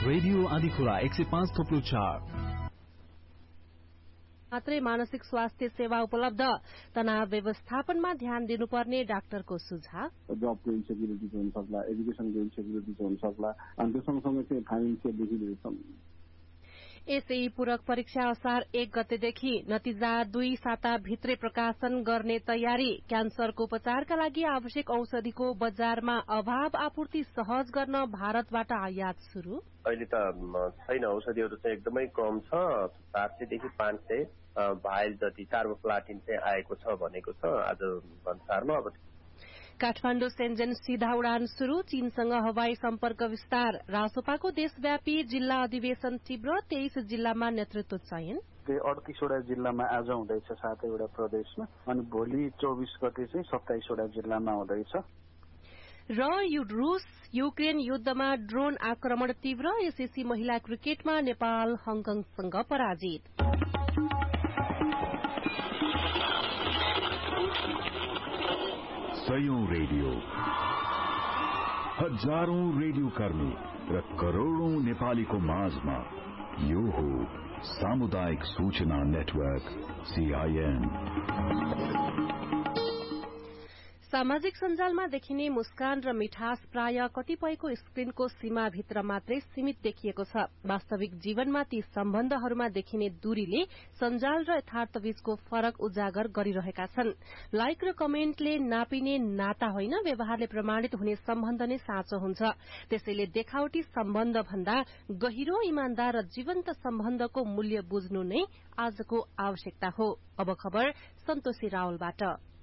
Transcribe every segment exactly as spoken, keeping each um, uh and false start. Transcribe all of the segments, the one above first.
Radio Andhikhola एक सय पाँच थोप्लो चार मात्रै मानसिक स्वास्थ्य सेवा उपलब्ध। तनाव व्यवस्थापनमा ध्यान दिनुपर्ने डाक्टरको सुझाव। जबको इन्सेक्युरिटी हुन सक्ला, एजुकेसनको इन्सेक्युरिटी हुन सक्ला, अनि त्यो सँगसँगै चाहिँ फाइनेन्सियलदेखि लिएर एसई पूरक परीक्षा असार एक गतेदेखि नतिजा दुई साता भित्रै प्रकाशन गर्ने तयारी। क्यान्सरको उपचारका लागि आवश्यक औषधिको बजारमा अभाव, आपूर्ति सहज गर्न भारतबाट आयात शुरू। अहिले त छैन, औषधिहरू चाहिँ एकदमै कम छ। चार सयदेखि पाँच सय भाइल जति कार्बोप्लाटिन चाहिँ आएको छ भनेको छ आज भन्सारमा। अब काठमाडौँ सेन्जेन सीधा उडान शुरू, चीनसँग हवाई सम्पर्क विस्तार। रासोपाको देशव्यापी जिल्ला अधिवेशन तीव्र, तेइस जिल्लामा नेतृत्व चयन। अडतीसवटा जिल्लामा आज हुँदैछ, सातैवटा प्रदेशमा, अनि भोलि चौबिस गते चाहिँ सत्ताइसवटा जिल्लामा हुँदैछ। र रूस युक्रेन युद्धमा ड्रोन आक्रमण तीव्र, एसएससी महिला क्रिकेटमा नेपाल हङकङसँग पराजित। सयौं रेडियो, हजारौं रेडियो कर्मी र करोड़ौं नेपालीको माझमा यो हो सामुदायिक सूचना नेटवर्क सीआईएन। सामाजिक सञ्जालमा देखिने मुस्कान र मिठास प्राय कतिपयको स्क्रिनको सीमाभित्र मात्रै सीमित देखिएको छ। वास्तविक जीवनमा ती सम्बन्धहरूमा देखिने दूरीले सञ्जाल र यथार्थबीचको फरक उजागर गरिरहेका छन्। लाइक र कमेन्टले नापिने नाता होइन, व्यवहारले प्रमाणित हुने सम्बन्ध नै साँचो हुन्छ। त्यसैले देखावटी सम्बन्ध भन्दा गहिरो, इमान्दार र जीवन्त सम्बन्धको मूल्य बुझ्नु नै आजको आवश्यकता हो। अब खबर सन्तोषी रावलबाट।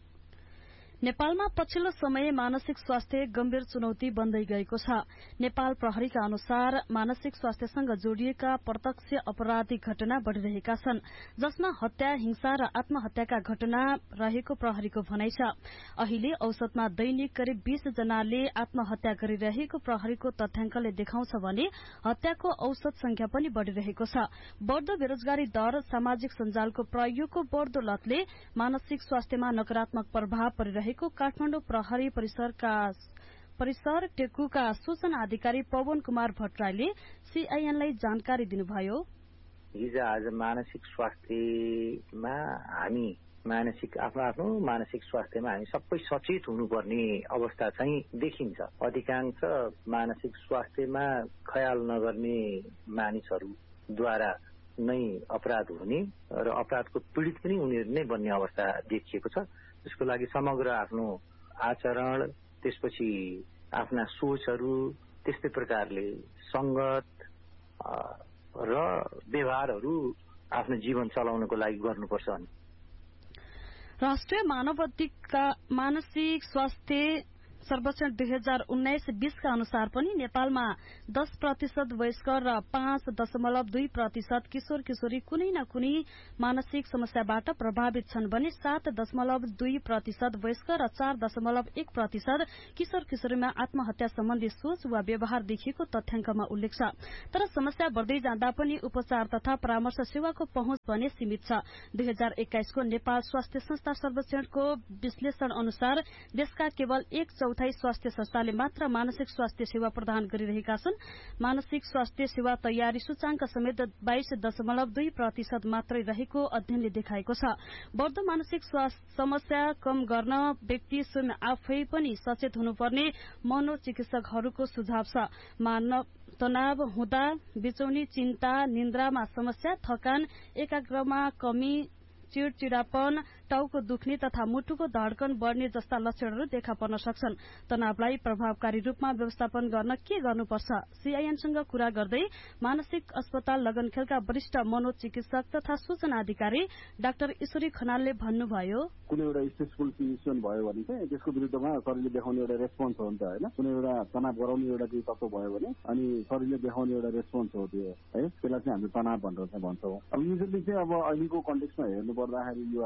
नेपालमा पछिल्लो समय मानसिक स्वास्थ्य गम्भीर चुनौती बन्दै गएको छ। नेपाल प्रहरीका अनुसार मानसिक स्वास्थ्यसँग जोडिएका प्रत्यक्ष अपराधिक घटना बढ़िरहेका छन्, जसमा हत्या, हिंसा र आत्महत्याका घटना रहेको प्रहरीको भनाइ छ। अहिले औसतमा दैनिक करिब बीस जनाले आत्महत्या गरिरहेको प्रहरीको तथ्याङ्कले देखाउँछ भने हत्याको औसत संख्या पनि बढ़िरहेको छ। बढ़दो बेरोजगारी दर, सामाजिक सञ्जालको प्रयोगको बढ़दो लतले मानसिक स्वास्थ्यमा नकारात्मक प्रभाव परिरहेको काठमाडौँ प्रहरी परिसरका परिसर टेकुका सूचना अधिकारी पवन कुमार भट्टराईले सीआईएनलाई जानकारी दिनुभयो। हिजो आज मानसिक स्वास्थ्यमा हामी मानसिक आफ्नो आफ्नो मानसिक स्वास्थ्यमा हामी सबै सचेत हुनुपर्ने अवस्था चाहिँ देखिन्छ। अधिकांश मानसिक स्वास्थ्यमा ख्याल नगर्ने मानिसहरूद्वारा नै अपराध हुने र अपराधको पीड़ित पनि उनीहरू नै बन्ने अवस्था देखिएको छ। त्यसको लागि समग्र आफ्नो आचरण, त्यसपछि आफ्ना सोचहरू, त्यस्तै प्रकारले संगत र व्यवहारहरू आफ्नो जीवन चलाउनको लागि गर्नुपर्छ। राष्ट्रिय मानव अधिकार मानसिक स्वास्थ्य सर्वेक्षण दुई हजार उन्नाइस बीसका अनुसार पनि नेपालमा दस प्रतिशत वयस्क र पाँच दशमलव दुई प्रतिशत किशोर किशोरी कुनै न कुनै मानसिक समस्याबाट प्रभावित छन् भने सात दशमलव दुई प्रतिशत वयस्क र चार दशमलव एक प्रतिशत किशोर किशोरीमा आत्महत्या सम्बन्धी सोच वा व्यवहार देखिएको तथ्याङ्कमा उल्लेख छ। तर समस्या बढ़दै जाँदा पनि उपचार तथा परामर्श सेवाको पहुँच भने सीमित छ। दुई हजार एक्काइसको नेपाल स्वास्थ्य संस्था सर्वेक्षणको विश्लेषण अनुसार देशका केवल एक चौथाई स्वास्थ्य संस्थाले मात्र मानसिक स्वास्थ्य सेवा प्रदान गरिरहेका छन्। मानसिक स्वास्थ्य सेवा तयारी सूचाङ्क समेत बाइस दशमलव दुई प्रतिशत मात्रै रहेको अध्ययनले देखाएको छ। बढ़दो मानसिक समस्या कम गर्न व्यक्ति स्वयं आफै पनि सचेत हुनुपर्ने मनोचिकित्सकहरूको सुझाव छ। मानव तनाव हुँदा बिचौनी, चिन्ता, निन्द्रामा समस्या, थकान, एकाग्रमा कमी, चिड़चिड़ापन, टाउको दुख्ने तथा मुटुको धड्कन बढ़ने जस्ता लक्षणहरू देखा पर्न सक्छन्। तनावलाई प्रभावकारी रूपमा व्यवस्थापन गर्न के गर्नुपर्छ? सीआईएनसँग कुरा गर्दै मानसिक अस्पताल लगनखेलका वरिष्ठ मनोचिकित्सक तथा सूचना अधिकारी डाक्टर ईश्वरी खनालले भन्नुभयो, कुनै एउटा स्ट्रेसफुल सिचुएसन भयो भने चाहिँ त्यसको विरुद्धमा शरीरले देखाउने एउटा रेस्पोन्स हो नि त हैन। कुनै एउटा तनाव गराउने एउटा केही तत्त्व भयो भने अनि शरीरले देखाउने एउटा रेस्पोन्स हो त्यो है। त्यसलाई चाहिँ हामी तनाव भनेर चाहिँ भन्छौँ। अब युजुअली चाहिँ अब अहिलेको कन्टेक्स्टमा हेर्नु पर्दाखेरि यो अवस्थामा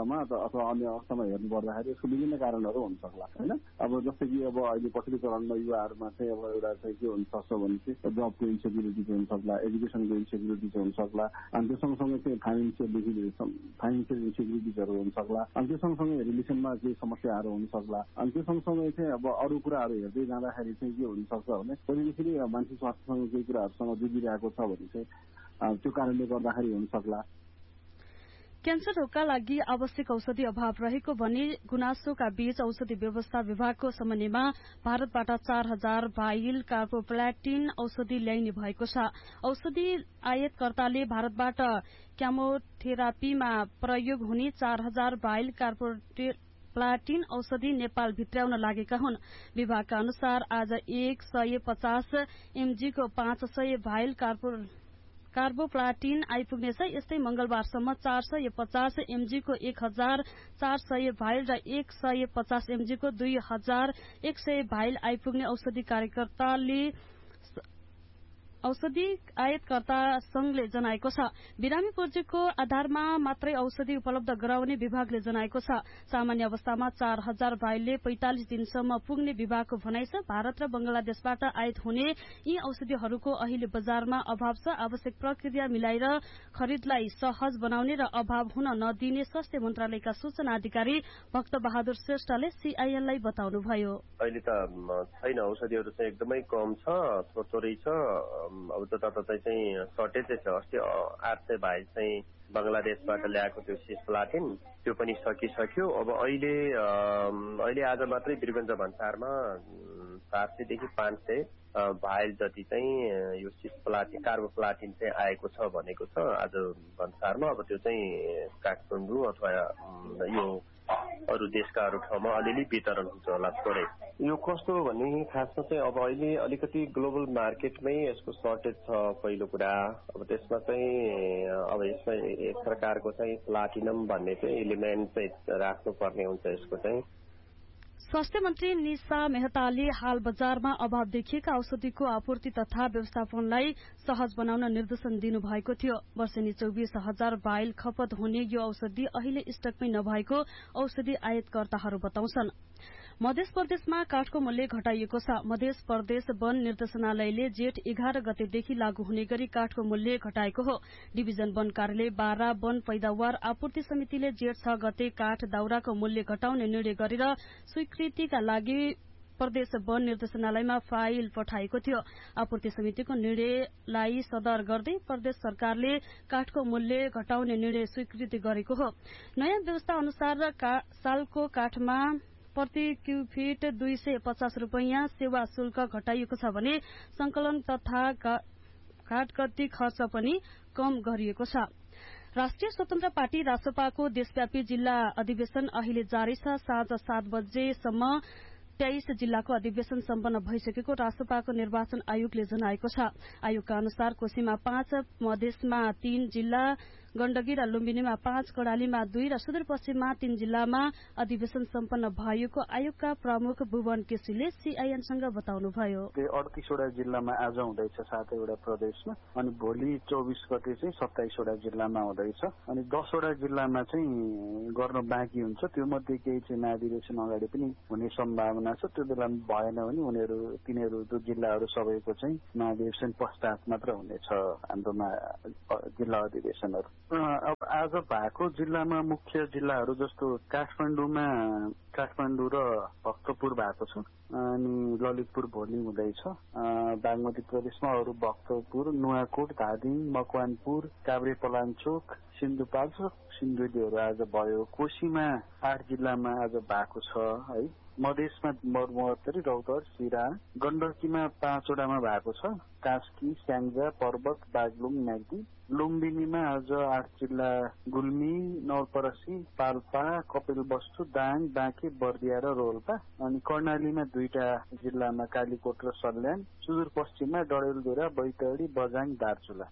अवस्थामा अथवा अन्य अवस्थामा हेर्नु पर्दाखेरि यसको विभिन्न कारणहरू हुन सक्ला होइन। अब जस्तै कि अब अहिले पछिल्लो चरणमा युवाहरूमा चाहिँ अब एउटा चाहिँ के हुन सक्छ भने चाहिँ जबको इन्सेक्युरिटी चाहिँ हुन सक्ला, एजुकेसनको इन्सेक्युरिटी चाहिँ हुन सक्ला, अनि त्यो सँगसँगै चाहिँ फाइनेन्सियलदेखि फाइनेन्सियल इन्सेक्युरिटिजहरू हुन सक्ला, अनि त्यो सँगसँगै रिलेसनमा केही समस्याहरू हुन सक्ला, अनि त्यो सँगसँगै चाहिँ अब अरू कुराहरू हेर्दै जाँदाखेरि चाहिँ के हुनसक्छ भने पहिलेदेखि मानसिक स्वास्थ्यसँग केही कुराहरूसँग जुझिरहेको छ भने चाहिँ त्यो कारणले गर्दाखेरि हुन सक्ला। क्यान्सर रोगका लागि आवश्यक औषधि अभाव रहेको भनी गुनासोका बीच औषधि व्यवस्था विभागको समन्वयमा भारतबाट चार हजार भाइल कार्बोप्लाटिन औषधि ल्याइने भएको छ। औषधि आयातकर्ताले भारतबाट क्यामोथेरापीमा प्रयोग हुने चार हजार भाइल कार्बोप्लाटिन औषधि नेपाल भित्राउन लागेका हुन्। विभागका अनुसार आज एक सय पचास एमजीको पाँच सय भाइल कार्बो कार्बोप्लाटिन आइपुग्नेछ। यस्तै मंगलबारसम्म चार सय पचास एमजीको एक हजार चार सय भाइल र एक सय पचास एमजीको दुई हजार एक सय भाइल आइपुग्ने औषधि कार्यकर्ताले औषधि आयातकर्ता संघले जनाएको छ। बिरामी पुँजीको आधारमा मात्रै औषधि उपलब्ध गराउने विभागले जनाएको छ। सामान्य अवस्थामा चार हजार भाइलले पैंतालिस दिनसम्म पुग्ने विभागको भनाइ छ। भारत र बंगलादेशबाट आयात हुने यी औषधिहरूको अहिले बजारमा अभाव छ। आवश्यक प्रक्रिया मिलाएर खरिदलाई सहज बनाउने र अभाव हुन नदिने स्वास्थ्य मन्त्रालयका सूचना अधिकारी भक्त बहादुर श्रेष्ठले सीआईएनलाई बताउनुभयो। अहिले त छैन, औषधिहरू चाहिँ एकदमै कम छ, थोरै छ। अब जताततै चाहिँ सर्टेजै छ। अस्ति आठ सय भाइ चाहिँ बंगलादेशबाट ल्याएको त्यो सिस्प्लाटिन त्यो पनि सकिसक्यो। अब अहिले अहिले आज मात्रै वीरगञ्ज भन्सारमा चार सयदेखि पाँच सय भाइल जति चाहिँ यो सिस्प्लाटिन कार्बोप्लाटिन चाहिँ आएको छ भनेको छ आज भन्सारमा। अब त्यो चाहिँ काठमाडौँ अथवा यो अरू देशका अरू ठाउँमा अलिअलि वितरण हुन्छ होला थोरै। यो कस्तो भने खासमा चाहिँ अब अहिले अलिकति ग्लोबल मार्केटमै यसको सर्टेज छ पहिलो कुरा। अब त्यसमा चाहिँ अब यसमा एक प्रकारको चाहिँ प्लाटिनम भन्ने चाहिँ एलिमेन्ट चाहिँ राख्नुपर्ने हुन्छ यसको चाहिँ। स्वास्थ्य मन्त्री निशा मेहताले हाल बजारमा अभाव देखिएका औषधिको आपूर्ति तथा व्यवस्थापनलाई सहज बनाउन निर्देशन दिनुभएको थियो। वर्षेनी चौबिस हजार भाइल खपत हुने यो औषधि अहिले स्टकमै नभएको औषधि आयातकर्ताहरू बताउँछन्। मध्य प्रदेशमा काठको मूल्य घटाइएको छ। मध्य प्रदेश वन निर्देशनालयले जेठ एघार गतेदेखि लागू हुने गरी काठको मूल्य घटाएको हो। डिभिजन वन कार्यालय बाह्र वन पैदावार आपूर्ति समितिले जेठ छ गते काठ दाउराको मूल्य घटाउने निर्णय गरेर स्वीकृतिका लागि प्रदेश वन निर्देशनालयमा फाइल पठाएको थियो। आपूर्ति समितिको निर्णयलाई सदर गर्दै प्रदेश सरकारले काठको मूल्य घटाउने निर्णय स्वीकृति गरेको हो। नयाँ व्यवस्था अनुसार का, सालको काठमा प्रति क्यूफिट दुई सय पचास रूपियाँ सेवा शुल्क घटाइएको छ भने संकलन तथा घाटगति खर्च पनि कम गरिएको छ। राष्ट्रिय स्वतन्त्र पार्टी रासपाको देशव्यापी जिल्ला अधिवेशन अहिले जारी छ। साँझ सात बजेसम्म तेइस जिल्लाको अधिवेशन सम्पन्न भइसकेको रासपाको निर्वाचन आयोगले जनाएको छ। आयोगका अनुसार कोशीमा पाँच, मधेसमा तीन जिल्ला, गण्डकी र लुम्बिनीमा पाँच, कर्णालीमा दुई र सुदूरपश्चिममा तीन जिल्लामा अधिवेशन सम्पन्न भएको आयोगका प्रमुख भुवन केसीले सीआईएनसँग बताउनुभयो। अडतीसवटा जिल्लामा आज हुँदैछ सातैवटा प्रदेशमा, अनि भोलि चौबिस गते चाहिँ सत्ताइसवटा जिल्लामा हुँदैछ, अनि दसवटा जिल्लामा चाहिँ गर्न बाँकी हुन्छ। त्यो मध्ये केही चाहिँ महाधिवेशन अगाडि पनि हुने सम्भावना छ। त्यो बेला भएन भने उनीहरू तिनीहरू त्यो जिल्लाहरू सबैको चाहिँ महाधिवेशन पश्चात मात्र हुनेछ हाम्रोमा जिल्ला अधिवेशनहरू। अब आज भएको जिल्लामा मुख्य जिल्लाहरू जस्तो काठमाडौँमा काठमाडौँ र भक्तपुर भएको छ, अनि ललितपुर भोलि हुँदैछ। बागमती प्रदेशमा अरू भक्तपुर, नुवाकोट, धादिङ, मकवानपुर, काभ्रेपलाञ्चोक, सिन्धुपाल्चोक, सिन्धुलीहरू आज भयो। कोशीमा आठ जिल्लामा आज भएको छ है। मधेसमा महोत्तरी, रौतहट, सिरा, गण्डकीमा पाँचवटामा भएको छ, कास्की, स्याङ्जा, पर्वत, बागलुङ, म्याग्दी। लुम्बिनीमा आज आठ जिल्ला गुल्मी, नवलपरासी, पाल्पा, कपिलवस्तु, दाङ, बाँके, बर्दिया र रोल्पा, अनि कर्णालीमा दुईटा जिल्लामा कालीकोट र सल्यान, सुदूरपश्चिममा डडेलधुरा, बैतडी, बझाङ, दार्चुला।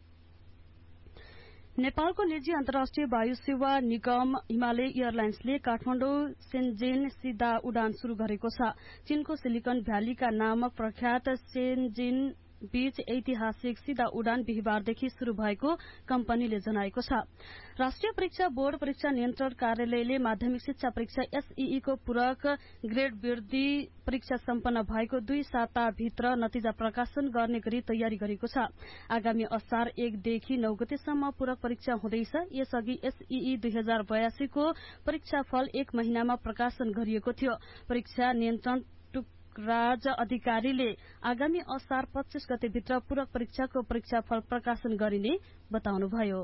नेपालको निजी अन्तर्राष्ट्रिय वायु सेवा निगम हिमालय एयरलाइन्सले काठमाडौँ सेन्जेन सीधा उडान शुरू गरेको छ। चीनको सिलिकन भ्यालीका नामक प्रख्यात सेन्जेन बीच ऐतिहासिक सीधा उडान बिहिबारदेखि शुरू भएको कम्पनीले जनाएको छ। राष्ट्रिय परीक्षा बोर्ड परीक्षा नियन्त्रण कार्यालयले माध्यमिक शिक्षा परीक्षा एसईई को पूरक ग्रेड वृद्धि परीक्षा सम्पन्न भएको दुई साताभित्र नतिजा प्रकाशन गर्ने गरी तयारी गरेको छ। आगामी असार एकदेखि नौ गतेसम्म पूरक परीक्षा हुँदैछ। यसअघि एसईई दुई हजार बयासी को परीक्षाफल एक महिनामा प्रकाशन गरिएको थियो। परीक्षा नियन्त्रण राज अधिकारीले आगामी असार पच्चीस गतेभित्र पूरक परीक्षाको परीक्षाफल प्रकाशन गरिने बताउनुभयो।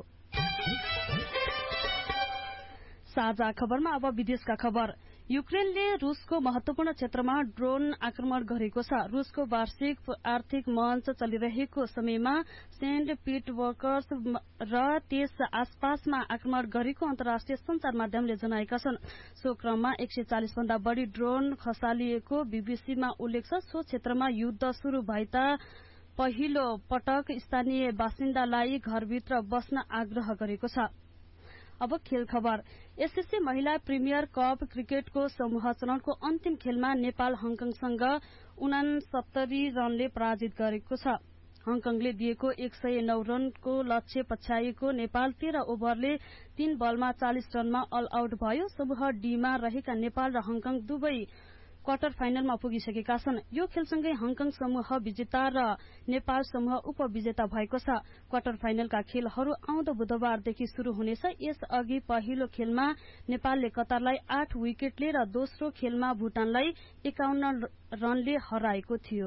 साझा खबरमा अब विदेशका खबर। युक्रेनले रूसको महत्वपूर्ण क्षेत्रमा ड्रोन आक्रमण गरेको छ। रूसको वार्षिक आर्थिक मञ्च चलिरहेको समयमा सेन्ट पिटर्सबर्ग र त्यस आसपासमा आक्रमण गरेको अन्तर्राष्ट्रिय संचार माध्यमले जनाएका छन्। सो क्रममा एक सय चालिस भन्दा बढ़ी ड्रोन खसालिएको बीबीसीमा उल्लेख छ। सो क्षेत्रमा युद्ध शुरू भएता पहिलो पटक स्थानीय बासिन्दालाई घरभित्र बस्न आग्रह गरेको छ। अब खेल खबर। एसएससी महिला प्रिमियर कप क्रिकेटको समूह चरणको अन्तिम खेलमा नेपाल हङकङसँग उनासत्तरी रनले पराजित गरेको छ। हङकङले दिएको एक सय नौ रनको लक्ष्य पछ्याएको नेपाल तेह्र ओभरले तीन बलमा चालिस रनमा अल आउट भयो। समूह डीमा रहेका नेपाल र हङकङ दुवै क्वार्टर फाइनलमा पुगिसकेका छन्। यो खेलसँगै हङकङ समूह विजेता र नेपाल समूह उपविजेता भएको छ। क्वार्टर फाइनलका खेलहरू आउँदो बुधबारदेखि शुरू हुनेछ। यसअघि पहिलो खेलमा नेपालले कतारलाई आठ विकेटले र दोस्रो खेलमा भुटानलाई एकाउन्न रनले हराएको थियो।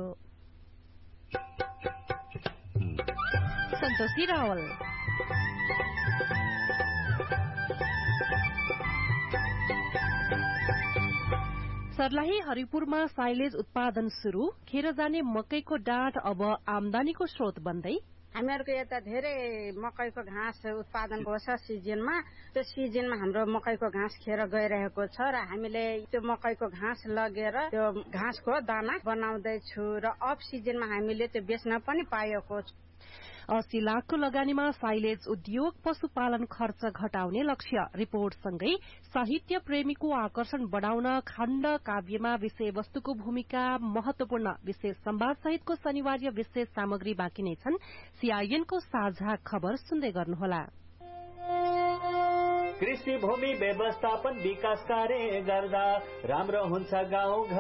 सन्तोषी रावल। सर्लाही हरिपुरमा साइलेज उत्पादन शुरू। खेर जाने मकैको डाँठ अब आमदानीको स्रोत बन्दै। हामीहरूको यता धेरै मकैको घाँस उत्पादन गर्छ सिजनमा। त्यो सिजनमा हाम्रो मकैको घाँस खेर गइरहेको छ र हामीले त्यो मकैको घाँस लगेर त्यो घाँसको दाना बनाउँदैछु र अफ सिजनमा हामीले त्यो बेच्न पनि पाएको छ। अस्सी लाखको लगानीमा साइलेज उद्योग पशुपालन खर्च घटाउने लक्ष्य। रिपोर्टसँगै साहित्य प्रेमीको आकर्षण बढाउन खण्ड काव्यमा विषयवस्तुको भूमिका महत्वपूर्ण। विशेष संवाद सहितको शनिवार्य विशेष सामग्री बाँकी नै छन्। सीआईएनको साझा खबर सुन्दै गर्नुहोला। कृषि भूमि व्यवस्थापन विकास कार्य गर्दा राम्रो हुन्छ गाउँ